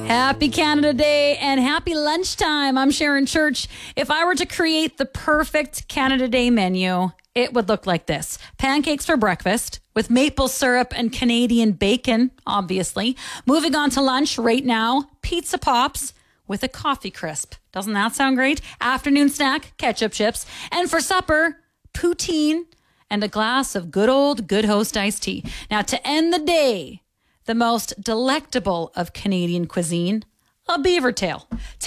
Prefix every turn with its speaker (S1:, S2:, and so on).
S1: Happy Canada Day and happy lunchtime. I'm Sharon Church. If I were to create the perfect Canada Day menu, it would look like this. Pancakes for breakfast with maple syrup and Canadian bacon, obviously. Moving on to lunch right now, pizza pops with a coffee crisp. Doesn't that sound great? Afternoon snack, ketchup chips. And for supper, poutine and a glass of Good Host iced tea. Now, to end the day, the most delectable of Canadian cuisine, a beaver tail.